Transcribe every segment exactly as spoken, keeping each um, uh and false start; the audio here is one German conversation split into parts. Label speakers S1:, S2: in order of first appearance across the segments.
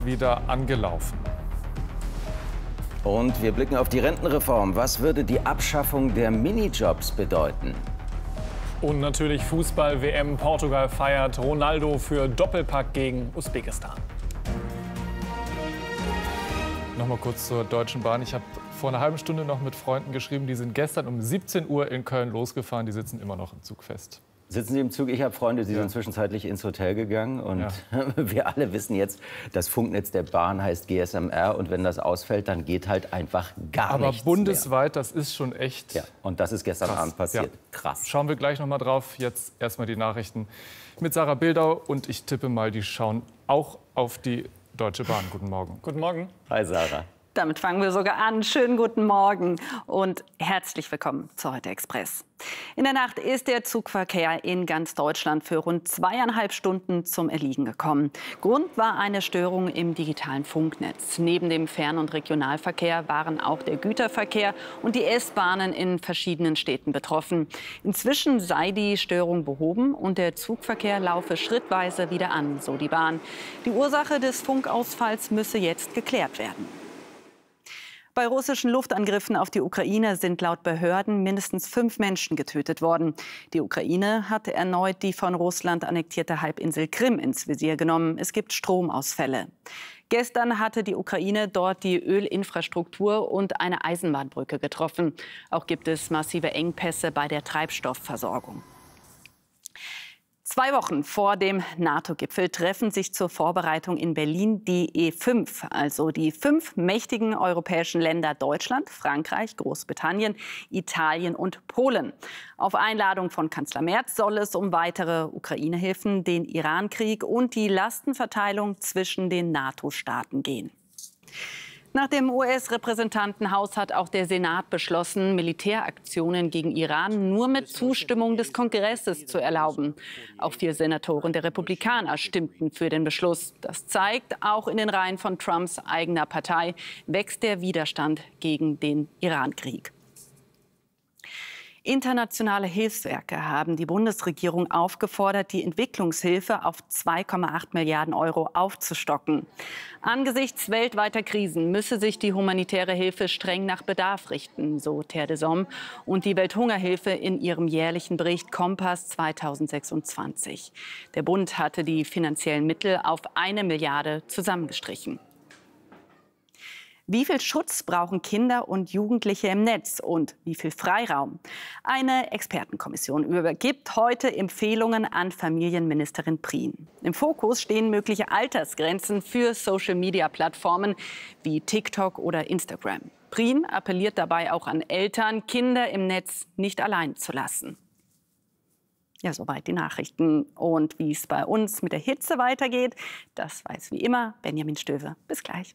S1: wieder angelaufen.
S2: Und wir blicken auf die Rentenreform. Was würde die Abschaffung der Minijobs bedeuten?
S1: Und natürlich Fußball-W M. Portugal feiert Ronaldo für Doppelpack gegen Usbekistan. Noch mal kurz zur Deutschen Bahn. Ich habe vor einer halben Stunde noch mit Freunden geschrieben. Die sind gestern um siebzehn Uhr in Köln losgefahren. Die sitzen immer noch im Zug fest.
S2: Sitzen Sie im Zug? Ich habe Freunde, die ja. sind zwischenzeitlich ins Hotel gegangen. Und ja. wir alle wissen jetzt, das Funknetz der Bahn heißt G S M R. Und wenn das ausfällt, dann geht halt einfach gar
S1: Aber
S2: nichts
S1: Aber bundesweit,
S2: mehr.
S1: Das ist schon echt...
S2: Ja. Und das ist gestern
S1: krass.
S2: Abend passiert.
S1: Ja.
S2: Krass.
S1: Schauen wir gleich noch mal drauf. Jetzt erstmal die Nachrichten mit Sarah Bildau. Und ich tippe mal, die schauen auch auf die Deutsche Bahn. Guten Morgen.
S3: Guten Morgen.
S2: Hi, Sarah.
S4: Damit fangen wir sogar an. Schönen guten Morgen und herzlich willkommen zu Heute Express. In der Nacht ist der Zugverkehr in ganz Deutschland für rund zweieinhalb Stunden zum Erliegen gekommen. Grund war eine Störung im digitalen Funknetz. Neben dem Fern- und Regionalverkehr waren auch der Güterverkehr und die S-Bahnen in verschiedenen Städten betroffen. Inzwischen sei die Störung behoben und der Zugverkehr laufe schrittweise wieder an, so die Bahn. Die Ursache des Funkausfalls müsse jetzt geklärt werden. Bei russischen Luftangriffen auf die Ukraine sind laut Behörden mindestens fünf Menschen getötet worden. Die Ukraine hat erneut die von Russland annektierte Halbinsel Krim ins Visier genommen. Es gibt Stromausfälle. Gestern hatte die Ukraine dort die Ölinfrastruktur und eine Eisenbahnbrücke getroffen. Auch gibt es massive Engpässe bei der Treibstoffversorgung. Zwei Wochen vor dem NATO-Gipfel treffen sich zur Vorbereitung in Berlin die E fünf, also die fünf mächtigen europäischen Länder Deutschland, Frankreich, Großbritannien, Italien und Polen. Auf Einladung von Kanzler Merz soll es um weitere Ukraine-Hilfen, den Iran-Krieg und die Lastenverteilung zwischen den NATO-Staaten gehen. Nach dem U S-Repräsentantenhaus hat auch der Senat beschlossen, Militäraktionen gegen Iran nur mit Zustimmung des Kongresses zu erlauben. Auch vier Senatoren der Republikaner stimmten für den Beschluss. Das zeigt, auch in den Reihen von Trumps eigener Partei wächst der Widerstand gegen den Iran-Krieg. Internationale Hilfswerke haben die Bundesregierung aufgefordert, die Entwicklungshilfe auf zwei Komma acht Milliarden Euro aufzustocken. Angesichts weltweiter Krisen müsse sich die humanitäre Hilfe streng nach Bedarf richten, so Terre des Hommes und die Welthungerhilfe in ihrem jährlichen Bericht Kompass zweitausendsechsundzwanzig. Der Bund hatte die finanziellen Mittel auf eine Milliarde zusammengestrichen. Wie viel Schutz brauchen Kinder und Jugendliche im Netz und wie viel Freiraum? Eine Expertenkommission übergibt heute Empfehlungen an Familienministerin Prien. Im Fokus stehen mögliche Altersgrenzen für Social-Media-Plattformen wie TikTok oder Instagram. Prien appelliert dabei auch an Eltern, Kinder im Netz nicht allein zu lassen. Ja, soweit die Nachrichten. Und wie es bei uns mit der Hitze weitergeht, das weiß wie immer Benjamin Stöwe. Bis gleich.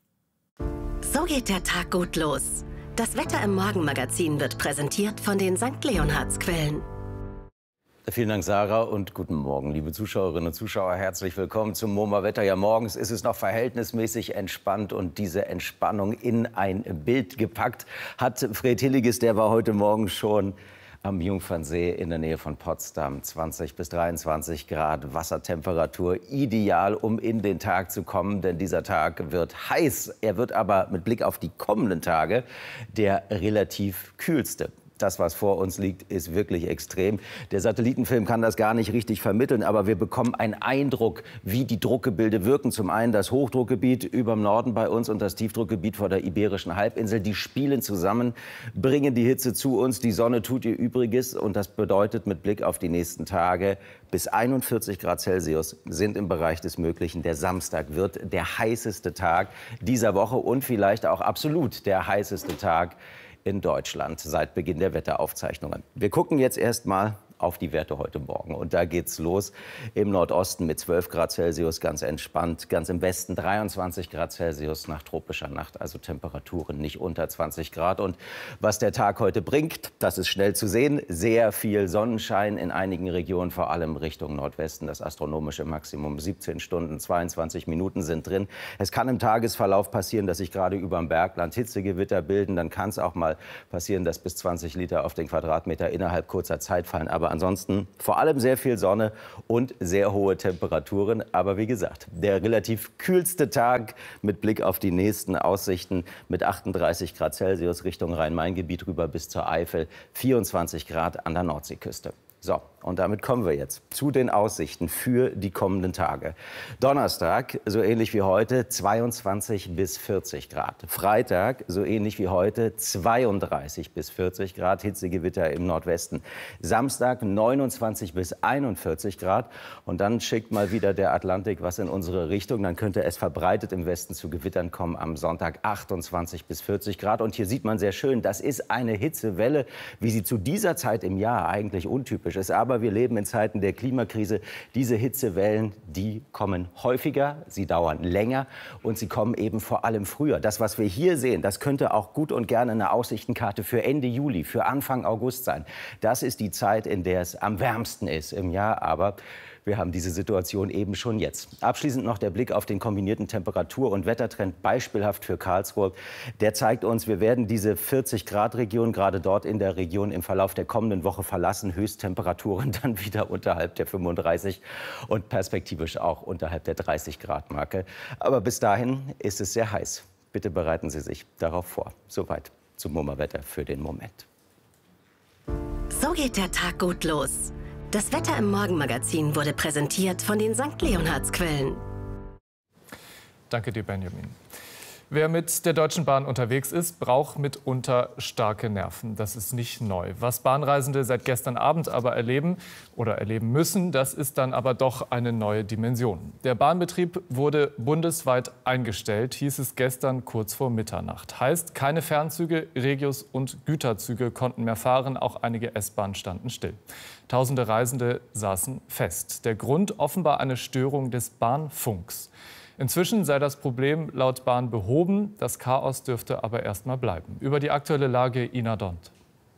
S5: So geht der Tag gut los. Das Wetter im Morgenmagazin wird präsentiert von den Sankt Leonhards-Quellen.
S2: Vielen Dank, Sarah, und guten Morgen, liebe Zuschauerinnen und Zuschauer. Herzlich willkommen zum MoMA-Wetter. Ja, morgens ist es noch verhältnismäßig entspannt und diese Entspannung in ein Bild gepackt hat Fred Hilliges. Der war heute Morgen schon am Jungfernsee in der Nähe von Potsdam. zwanzig bis dreiundzwanzig Grad Wassertemperatur, ideal, um in den Tag zu kommen, denn dieser Tag wird heiß. Er wird aber mit Blick auf die kommenden Tage der relativ kühlste. Das, was vor uns liegt, ist wirklich extrem. Der Satellitenfilm kann das gar nicht richtig vermitteln, aber wir bekommen einen Eindruck, wie die Druckgebilde wirken. Zum einen das Hochdruckgebiet über dem Norden bei uns und das Tiefdruckgebiet vor der Iberischen Halbinsel. Die spielen zusammen, bringen die Hitze zu uns. Die Sonne tut ihr Übriges und das bedeutet mit Blick auf die nächsten Tage, bis einundvierzig Grad Celsius sind im Bereich des Möglichen. Der Samstag wird der heißeste Tag dieser Woche und vielleicht auch absolut der heißeste Tag in Deutschland seit Beginn der Wetteraufzeichnungen. Wir gucken jetzt erst mal auf die Werte heute Morgen. Und da geht's los im Nordosten mit zwölf Grad Celsius, ganz entspannt. Ganz im Westen dreiundzwanzig Grad Celsius nach tropischer Nacht, also Temperaturen nicht unter zwanzig Grad. Und was der Tag heute bringt, das ist schnell zu sehen. Sehr viel Sonnenschein in einigen Regionen, vor allem Richtung Nordwesten. Das astronomische Maximum siebzehn Stunden, zweiundzwanzig Minuten sind drin. Es kann im Tagesverlauf passieren, dass sich gerade über dem Bergland Hitzegewitter bilden. Dann kann es auch mal passieren, dass bis zwanzig Liter auf den Quadratmeter innerhalb kurzer Zeit fallen. Aber Aber ansonsten vor allem sehr viel Sonne und sehr hohe Temperaturen. Aber wie gesagt, der relativ kühlste Tag mit Blick auf die nächsten Aussichten mit achtunddreißig Grad Celsius Richtung Rhein-Main-Gebiet rüber bis zur Eifel, vierundzwanzig Grad an der Nordseeküste. So, und damit kommen wir jetzt zu den Aussichten für die kommenden Tage. Donnerstag, so ähnlich wie heute, zweiundzwanzig bis vierzig Grad. Freitag, so ähnlich wie heute, zweiunddreißig bis vierzig Grad, Hitzegewitter im Nordwesten. Samstag, neunundzwanzig bis einundvierzig Grad. Und dann schickt mal wieder der Atlantik was in unsere Richtung. Dann könnte es verbreitet im Westen zu Gewittern kommen. Am Sonntag achtundzwanzig bis vierzig Grad. Und hier sieht man sehr schön, das ist eine Hitzewelle, wie sie zu dieser Zeit im Jahr eigentlich untypisch ist. Aber wir leben in Zeiten der Klimakrise. Diese Hitzewellen, die kommen häufiger, sie dauern länger und sie kommen eben vor allem früher. Das, was wir hier sehen, das könnte auch gut und gerne eine Aussichthenkarte für Ende Juli, für Anfang August sein. Das ist die Zeit, in der es am wärmsten ist im Jahr. Aber wir haben diese Situation eben schon jetzt. Abschließend noch der Blick auf den kombinierten Temperatur- und Wettertrend, beispielhaft für Karlsruhe. Der zeigt uns, wir werden diese vierzig Grad Region, gerade dort in der Region, im Verlauf der kommenden Woche verlassen. Höchsttemperaturen dann wieder unterhalb der fünfunddreißig und perspektivisch auch unterhalb der dreißig Grad Marke. Aber bis dahin ist es sehr heiß. Bitte bereiten Sie sich darauf vor. Soweit zum MoMA-Wetter für den Moment.
S5: So geht der Tag gut los. Das Wetter im Morgenmagazin wurde präsentiert von den Sankt Leonhards-Quellen.
S1: Danke dir, Benjamin. Wer mit der Deutschen Bahn unterwegs ist, braucht mitunter starke Nerven. Das ist nicht neu. Was Bahnreisende seit gestern Abend aber erleben oder erleben müssen, das ist dann aber doch eine neue Dimension. Der Bahnbetrieb wurde bundesweit eingestellt, hieß es gestern kurz vor Mitternacht. Heißt, keine Fernzüge, Regios und Güterzüge konnten mehr fahren. Auch einige S-Bahnen standen still. Tausende Reisende saßen fest. Der Grund offenbar eine Störung des Bahnfunks. Inzwischen sei das Problem laut Bahn behoben. Das Chaos dürfte aber erst mal bleiben. Über die aktuelle Lage Ina Dont.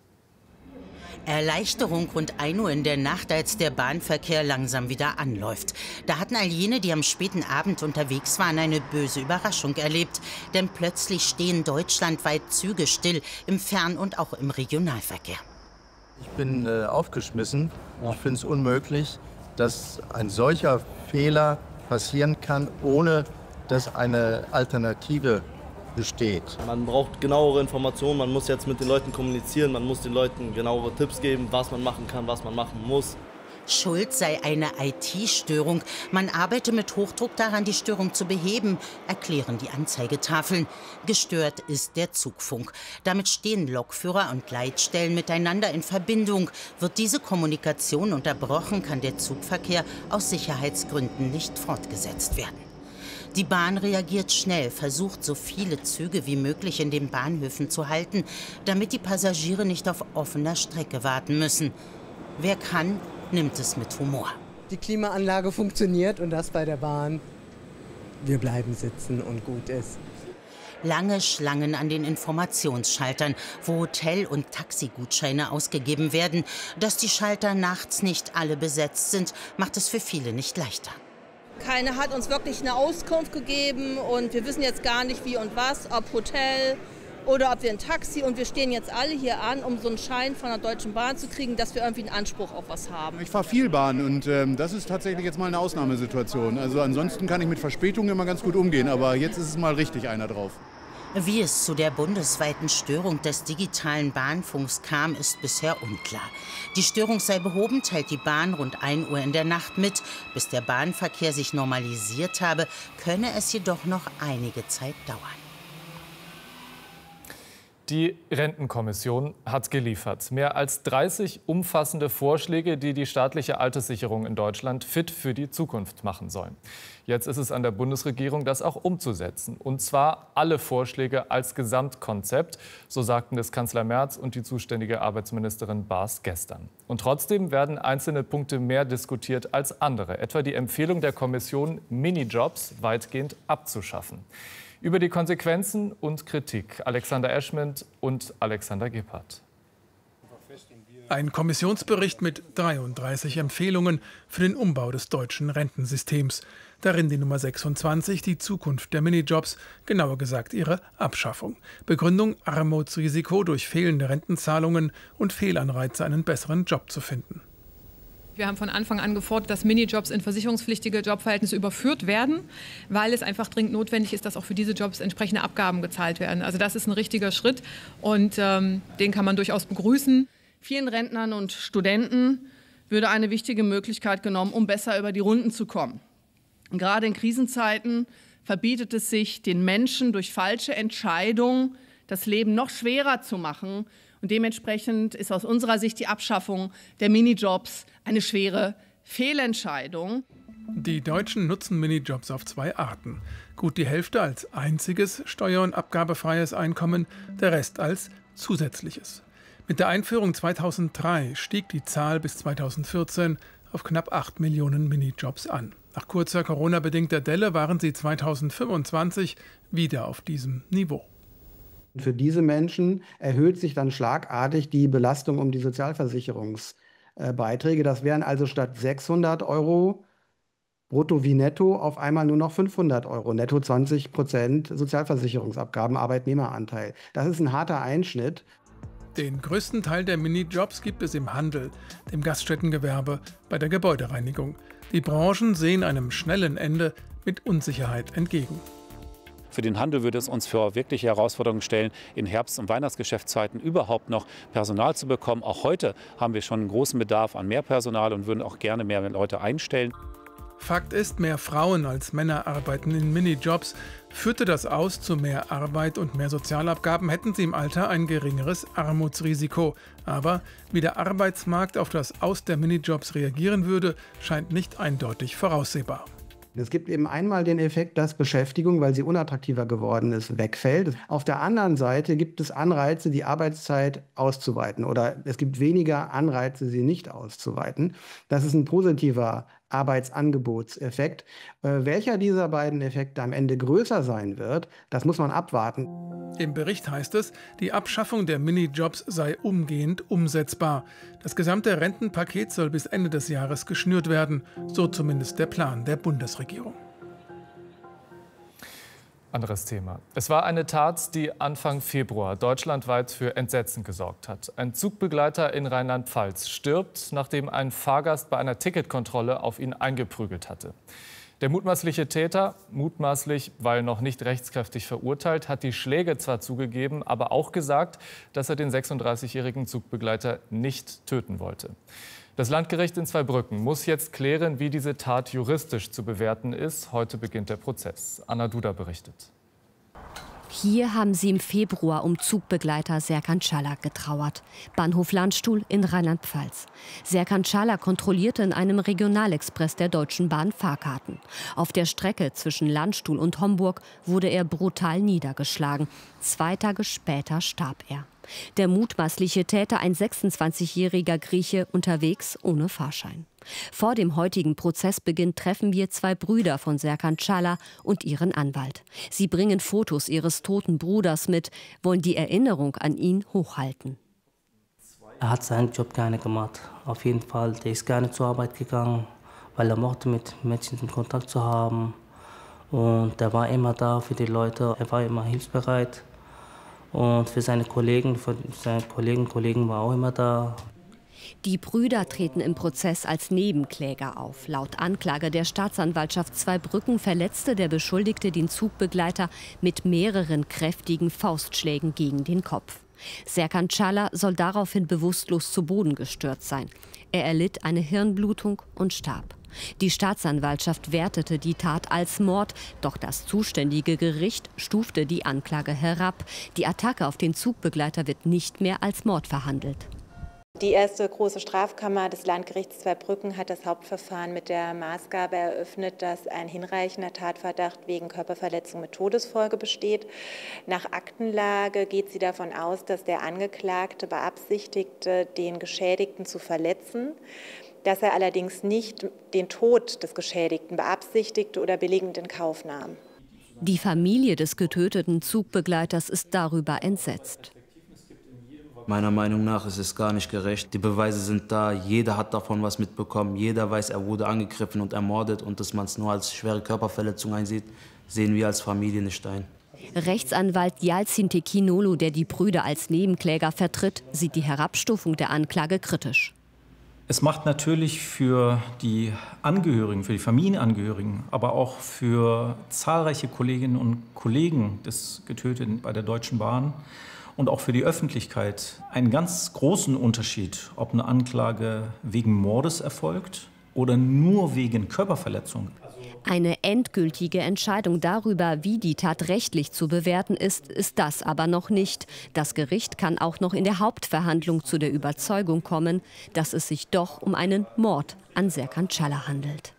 S3: Erleichterung rund ein Uhr in der Nacht, als der Bahnverkehr langsam wieder anläuft. Da hatten all jene, die am späten Abend unterwegs waren, eine böse Überraschung erlebt. Denn plötzlich stehen deutschlandweit Züge still, im Fern- und auch im Regionalverkehr.
S6: Ich bin äh, aufgeschmissen. Ich finde es unmöglich, dass ein solcher Fehler passieren kann, ohne dass eine Alternative besteht.
S7: Man braucht genauere Informationen, man muss jetzt mit den Leuten kommunizieren, man muss den Leuten genauere Tipps geben, was man machen kann, was man machen muss.
S3: Schuld sei eine I T-Störung. Man arbeite mit Hochdruck daran, die Störung zu beheben, erklären die Anzeigetafeln. Gestört ist der Zugfunk. Damit stehen Lokführer und Leitstellen miteinander in Verbindung. Wird diese Kommunikation unterbrochen, kann der Zugverkehr aus Sicherheitsgründen nicht fortgesetzt werden. Die Bahn reagiert schnell, versucht, so viele Züge wie möglich in den Bahnhöfen zu halten, damit die Passagiere nicht auf offener Strecke warten müssen. Wer kann, nimmt es mit Humor.
S8: Die Klimaanlage funktioniert und das bei der Bahn. Wir bleiben sitzen und gut ist.
S3: Lange Schlangen an den Informationsschaltern, wo Hotel- und Taxigutscheine ausgegeben werden. Dass die Schalter nachts nicht alle besetzt sind, macht es für viele nicht leichter.
S9: Keiner hat uns wirklich eine Auskunft gegeben und wir wissen jetzt gar nicht wie und was, ob Hotel oder ob wir ein Taxi, und wir stehen jetzt alle hier an, um so einen Schein von der Deutschen Bahn zu kriegen, dass wir irgendwie einen Anspruch auf was haben.
S10: Ich fahre viel Bahn und ähm, das ist tatsächlich jetzt mal eine Ausnahmesituation. Also ansonsten kann ich mit Verspätungen immer ganz gut umgehen, aber jetzt ist es mal richtig einer drauf.
S3: Wie es zu der bundesweiten Störung des digitalen Bahnfunks kam, ist bisher unklar. Die Störung sei behoben, teilt die Bahn rund ein Uhr in der Nacht mit. Bis der Bahnverkehr sich normalisiert habe, könne es jedoch noch einige Zeit dauern.
S1: Die Rentenkommission hat geliefert. Mehr als dreißig umfassende Vorschläge, die die staatliche Alterssicherung in Deutschland fit für die Zukunft machen sollen. Jetzt ist es an der Bundesregierung, das auch umzusetzen. Und zwar alle Vorschläge als Gesamtkonzept, so sagten es Kanzler Merz und die zuständige Arbeitsministerin Baas gestern. Und trotzdem werden einzelne Punkte mehr diskutiert als andere. Etwa die Empfehlung der Kommission, Minijobs weitgehend abzuschaffen. Über die Konsequenzen und Kritik Alexander Eschment und Alexander Gebhardt.
S11: Ein Kommissionsbericht mit dreiunddreißig Empfehlungen für den Umbau des deutschen Rentensystems. Darin die Nummer sechsundzwanzig, die Zukunft der Minijobs, genauer gesagt ihre Abschaffung. Begründung: Armutsrisiko durch fehlende Rentenzahlungen und Fehlanreize, einen besseren Job zu finden.
S12: Wir haben von Anfang an gefordert, dass Minijobs in versicherungspflichtige Jobverhältnisse überführt werden, weil es einfach dringend notwendig ist, dass auch für diese Jobs entsprechende Abgaben gezahlt werden. Also das ist ein richtiger Schritt und ähm, den kann man durchaus begrüßen.
S13: Vielen Rentnern und Studenten würde eine wichtige Möglichkeit genommen, um besser über die Runden zu kommen. Und gerade in Krisenzeiten verbietet es sich, den Menschen durch falsche Entscheidungen das Leben noch schwerer zu machen. Und dementsprechend ist aus unserer Sicht die Abschaffung der Minijobs eine schwere Fehlentscheidung.
S11: Die Deutschen nutzen Minijobs auf zwei Arten. Gut die Hälfte als einziges steuer- und abgabefreies Einkommen, der Rest als zusätzliches. Mit der Einführung zweitausenddrei stieg die Zahl bis zweitausendvierzehn auf knapp acht Millionen Minijobs an. Nach kurzer Corona-bedingter Delle waren sie zweitausendfünfundzwanzig wieder auf diesem Niveau.
S14: Für diese Menschen erhöht sich dann schlagartig die Belastung um die Sozialversicherungsbeiträge. Das wären also statt sechshundert Euro brutto wie netto auf einmal nur noch fünfhundert Euro. Netto zwanzig Prozent Sozialversicherungsabgaben, Arbeitnehmeranteil. Das ist ein harter Einschnitt.
S11: Den größten Teil der Minijobs gibt es im Handel, dem Gaststättengewerbe, bei der Gebäudereinigung. Die Branchen sehen einem schnellen Ende mit Unsicherheit entgegen.
S15: Für den Handel würde es uns für wirkliche Herausforderungen stellen, in Herbst- und Weihnachtsgeschäftszeiten überhaupt noch Personal zu bekommen. Auch heute haben wir schon einen großen Bedarf an mehr Personal und würden auch gerne mehr Leute einstellen.
S11: Fakt ist, mehr Frauen als Männer arbeiten in Minijobs. Führte das aus zu mehr Arbeit und mehr Sozialabgaben, hätten sie im Alter ein geringeres Armutsrisiko. Aber wie der Arbeitsmarkt auf das Aus der Minijobs reagieren würde, scheint nicht eindeutig voraussehbar.
S14: Es gibt eben einmal den Effekt, dass Beschäftigung, weil sie unattraktiver geworden ist, wegfällt. Auf der anderen Seite gibt es Anreize, die Arbeitszeit auszuweiten. Oder es gibt weniger Anreize, sie nicht auszuweiten. Das ist ein positiver Arbeitsangebotseffekt. Äh, welcher dieser beiden Effekte am Ende größer sein wird, das muss man abwarten.
S11: Im Bericht heißt es, die Abschaffung der Minijobs sei umgehend umsetzbar. Das gesamte Rentenpaket soll bis Ende des Jahres geschnürt werden, so zumindest der Plan der Bundesregierung.
S1: Anderes Thema. Es war eine Tat, die Anfang Februar deutschlandweit für Entsetzen gesorgt hat. Ein Zugbegleiter in Rheinland-Pfalz stirbt, nachdem ein Fahrgast bei einer Ticketkontrolle auf ihn eingeprügelt hatte. Der mutmaßliche Täter, mutmaßlich, weil noch nicht rechtskräftig verurteilt, hat die Schläge zwar zugegeben, aber auch gesagt, dass er den sechsunddreißigjährigen Zugbegleiter nicht töten wollte. Das Landgericht in Zweibrücken muss jetzt klären, wie diese Tat juristisch zu bewerten ist. Heute beginnt der Prozess. Anna Duda berichtet.
S16: Hier haben sie im Februar um Zugbegleiter Serkan Çalak getrauert. Bahnhof Landstuhl in Rheinland-Pfalz. Serkan Çalak kontrollierte in einem Regionalexpress der Deutschen Bahn Fahrkarten. Auf der Strecke zwischen Landstuhl und Homburg wurde er brutal niedergeschlagen. Zwei Tage später starb er. Der mutmaßliche Täter, ein sechsundzwanzigjähriger Grieche, unterwegs ohne Fahrschein. Vor dem heutigen Prozessbeginn treffen wir zwei Brüder von Serkan Çalak und ihren Anwalt. Sie bringen Fotos ihres toten Bruders mit, wollen die Erinnerung an ihn hochhalten.
S17: Er hat seinen Job gerne gemacht. Auf jeden Fall, der ist gerne zur Arbeit gegangen, weil er mochte, mit Menschen in Kontakt zu haben. Und er war immer da für die Leute, er war immer hilfsbereit. Und für seine Kollegen, für seine Kollegen, Kollegen war auch immer da.
S16: Die Brüder treten im Prozess als Nebenkläger auf. Laut Anklage der Staatsanwaltschaft Zweibrücken verletzte der Beschuldigte den Zugbegleiter mit mehreren kräftigen Faustschlägen gegen den Kopf. Serkan Çalak soll daraufhin bewusstlos zu Boden gestürzt sein. Er erlitt eine Hirnblutung und starb. Die Staatsanwaltschaft wertete die Tat als Mord, doch das zuständige Gericht stufte die Anklage herab. Die Attacke auf den Zugbegleiter wird nicht mehr als Mord verhandelt.
S18: Die erste große Strafkammer des Landgerichts Zweibrücken hat das Hauptverfahren mit der Maßgabe eröffnet, dass ein hinreichender Tatverdacht wegen Körperverletzung mit Todesfolge besteht. Nach Aktenlage geht sie davon aus, dass der Angeklagte beabsichtigte, den Geschädigten zu verletzen, dass er allerdings nicht den Tod des Geschädigten beabsichtigte oder billigend in Kauf nahm.
S16: Die Familie des getöteten Zugbegleiters ist darüber entsetzt.
S19: Meiner Meinung nach ist es gar nicht gerecht. Die Beweise sind da, jeder hat davon was mitbekommen, jeder weiß, er wurde angegriffen und ermordet, und dass man es nur als schwere Körperverletzung einsieht, sehen wir als Familie nicht ein.
S16: Rechtsanwalt Yalcin Tekinolu, der die Brüder als Nebenkläger vertritt, sieht die Herabstufung der Anklage kritisch.
S20: Es macht natürlich für die Angehörigen, für die Familienangehörigen, aber auch für zahlreiche Kolleginnen und Kollegen des Getöteten bei der Deutschen Bahn und auch für die Öffentlichkeit einen ganz großen Unterschied, ob eine Anklage wegen Mordes erfolgt oder nur wegen Körperverletzung.
S16: Eine endgültige Entscheidung darüber, wie die Tat rechtlich zu bewerten ist, ist das aber noch nicht. Das Gericht kann auch noch in der Hauptverhandlung zu der Überzeugung kommen, dass es sich doch um einen Mord an Serkan Çağlar handelt.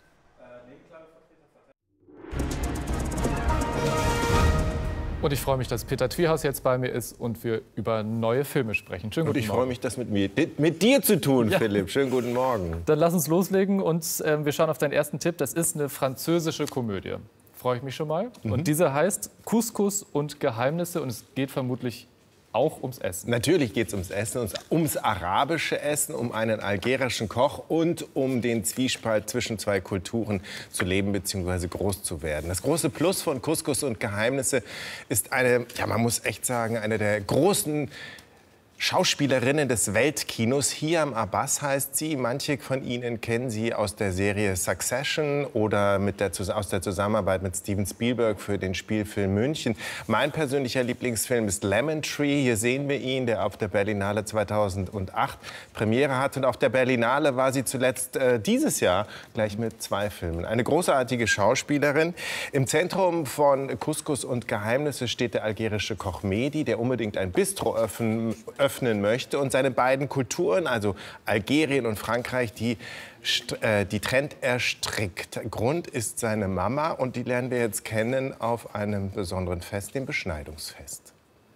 S1: Und ich freue mich, dass Peter Twiehaus jetzt bei mir ist und wir über neue Filme sprechen. Schönen
S21: und
S1: guten
S21: ich
S1: Morgen.
S21: freue mich, das mit, mir, mit dir zu tun, ja. Philipp. Schönen guten Morgen.
S1: Dann lass uns loslegen und äh, wir schauen auf deinen ersten Tipp. Das ist eine französische Komödie. Freue ich mich schon mal. Mhm. Und diese heißt Couscous und Geheimnisse und es geht vermutlich auch ums Essen.
S21: Natürlich geht es ums Essen, ums arabische Essen, um einen algerischen Koch und um den Zwiespalt zwischen zwei Kulturen zu leben bzw. groß zu werden. Das große Plus von Couscous und Geheimnisse ist eine, ja man muss echt sagen, eine der großen Schauspielerinnen des Weltkinos. Hiam Abbas heißt sie. Manche von Ihnen kennen sie aus der Serie Succession oder mit der, aus der Zusammenarbeit mit Steven Spielberg für den Spielfilm München. Mein persönlicher Lieblingsfilm ist Lemon Tree. Hier sehen wir ihn, der auf der Berlinale zweitausendacht Premiere hat. Und auf der Berlinale war sie zuletzt äh, dieses Jahr gleich mit zwei Filmen. Eine großartige Schauspielerin. Im Zentrum von Couscous und Geheimnisse steht der algerische Koch Mehdi, der unbedingt ein Bistro öffnen, öffnen möchte und seine beiden Kulturen, also Algerien und Frankreich, die, äh, die trennt er strikt. Grund ist seine Mama und die lernen wir jetzt kennen auf einem besonderen Fest, dem Beschneidungsfest.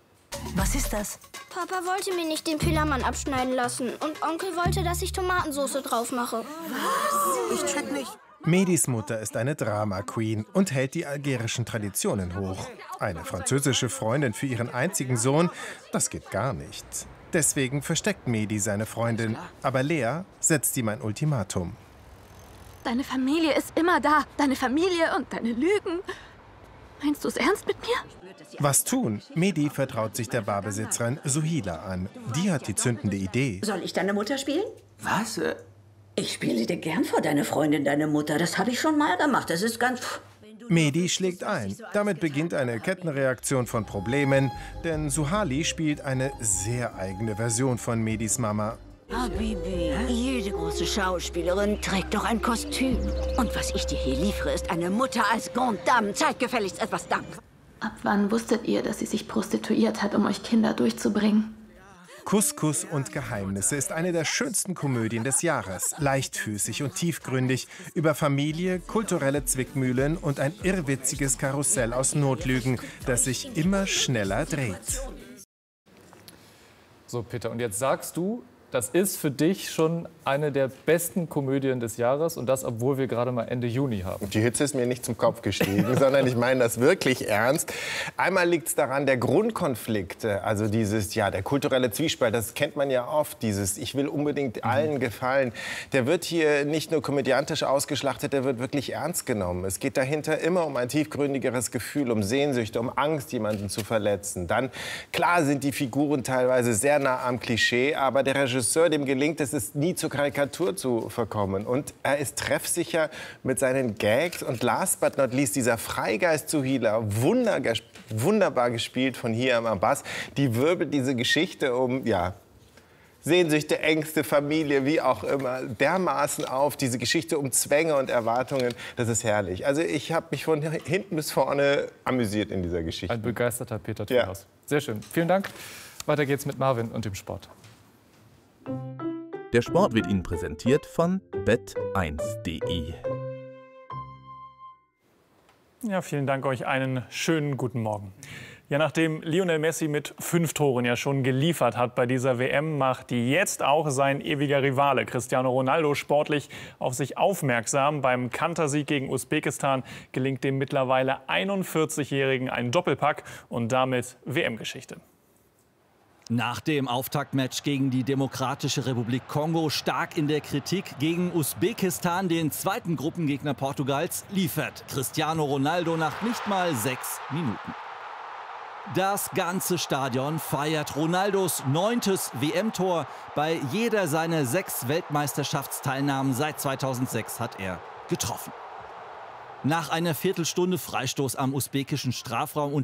S22: Was ist das?
S23: Papa wollte mir nicht den Pillermann abschneiden lassen und Onkel wollte, dass ich Tomatensauce drauf mache.
S22: Was? Ich check nicht.
S21: Mehdis Mutter ist eine Drama-Queen und hält die algerischen Traditionen hoch. Eine französische Freundin für ihren einzigen Sohn, das geht gar nicht. Deswegen versteckt Mehdi seine Freundin. Aber Lea setzt ihm ein Ultimatum.
S22: Deine Familie ist immer da. Deine Familie und deine Lügen. Meinst du es ernst mit mir?
S21: Was tun? Mehdi vertraut sich der Barbesitzerin Suhila an. Die hat die zündende Idee.
S24: Soll ich deine Mutter spielen?
S22: Was?
S24: Ich spiele dir gern vor deine Freundin, deine Mutter. Das habe ich schon mal gemacht. Das ist ganz...
S21: Mehdi schlägt ein. Damit beginnt eine Kettenreaktion von Problemen, denn Suhali spielt eine sehr eigene Version von Mehdis Mama.
S24: Habibi, jede große Schauspielerin trägt doch ein Kostüm. Und was ich dir hier liefere, ist eine Mutter als Grande Dame. Zeig gefälligst etwas Dank.
S22: Ab wann wusstet ihr, dass sie sich prostituiert hat, um euch Kinder durchzubringen?
S21: Couscous und Geheimnisse ist eine der schönsten Komödien des Jahres. Leichtfüßig und tiefgründig über Familie, kulturelle Zwickmühlen und ein irrwitziges Karussell aus Notlügen, das sich immer schneller dreht.
S1: So, Peter, und jetzt sagst du, das ist für dich schon eine der besten Komödien des Jahres und das, obwohl wir gerade mal Ende Juni haben.
S21: Die Hitze ist mir nicht zum Kopf gestiegen, sondern ich meine das wirklich ernst. Einmal liegt es daran, der Grundkonflikt, also dieses, ja, der kulturelle Zwiespalt, das kennt man ja oft, dieses ich will unbedingt allen gefallen, der wird hier nicht nur komödiantisch ausgeschlachtet, der wird wirklich ernst genommen. Es geht dahinter immer um ein tiefgründigeres Gefühl, um Sehnsüchte, um Angst, jemanden zu verletzen. Dann, klar sind die Figuren teilweise sehr nah am Klischee, aber der Regisseur, dem gelingt es, es nie zur Karikatur zu verkommen. Und er ist treffsicher mit seinen Gags. Und last but not least, dieser Freigeist Suhila, wunder, wunderbar gespielt von Hiam Abbas, die wirbelt diese Geschichte um, ja, Sehnsüchte, Ängste, Familie, wie auch immer, dermaßen auf. Diese Geschichte um Zwänge und Erwartungen, das ist herrlich. Also ich habe mich von hinten bis vorne amüsiert in dieser Geschichte.
S1: Ein begeisterter Peter Twiehaus. Ja. Sehr schön. Vielen Dank. Weiter geht's mit Marvin und dem Sport.
S25: Der Sport wird Ihnen präsentiert von bet eins punkt de.
S26: Ja, vielen Dank euch. Einen schönen guten Morgen. Ja, nachdem Lionel Messi mit fünf Toren ja schon geliefert hat bei dieser W M, macht jetzt auch sein ewiger Rivale Cristiano Ronaldo sportlich auf sich aufmerksam. Beim Kantersieg gegen Usbekistan gelingt dem mittlerweile einundvierzigjährigen ein Doppelpack und damit W M-Geschichte.
S27: Nach dem Auftaktmatch gegen die Demokratische Republik Kongo stark in der Kritik gegen Usbekistan, den zweiten Gruppengegner Portugals, liefert Cristiano Ronaldo nach nicht mal sechs Minuten. Das ganze Stadion feiert Ronaldos neuntes W M-Tor. Bei jeder seiner sechs Weltmeisterschaftsteilnahmen seit zweitausendsechs hat er getroffen. Nach einer Viertelstunde Freistoß am usbekischen Strafraum und